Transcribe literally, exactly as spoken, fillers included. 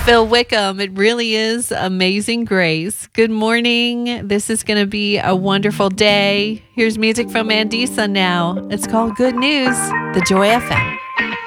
Phil Wickham. It really is Amazing Grace. Good morning. This is going to be a wonderful day. Here's music from Mandisa now. It's called Good News, the Joy F M.